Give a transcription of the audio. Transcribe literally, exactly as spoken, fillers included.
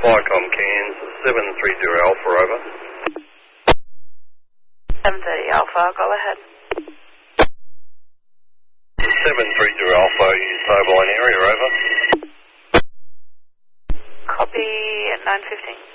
Viacom Cairns, seven three zero Alpha, over. seven thirty Alpha, go ahead. seven three zero Alpha, use mobile line area, over. Copy at nine fifteen.